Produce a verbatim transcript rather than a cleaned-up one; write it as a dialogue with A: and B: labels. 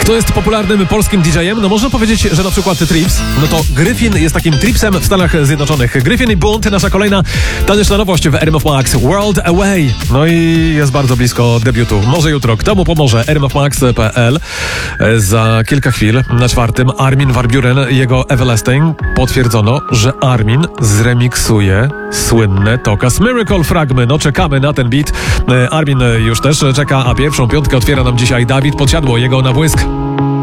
A: Kto jest popularnym polskim D J-em? No można powiedzieć, że na przykład Trips. No to Gryfin jest takim Tripsem w Stanach Zjednoczonych. Gryfin i Bunt, nasza kolejna taneczna nowość w R M F Max. World Away. No i jest bardzo blisko debiutu. Może jutro. Kto mu pomoże? R M F Max kropka P L. Za kilka chwil na czwartym Armin van Buuren, jego Everlasting. Potwierdzono, że Armin zremiksuje słynne Tokas Miracle fragmy. No czekamy na ten beat. Armin już też czeka, a pierwszą piątkę otwiera nam dzisiaj Dawid Podsiadło, jego Na błysk.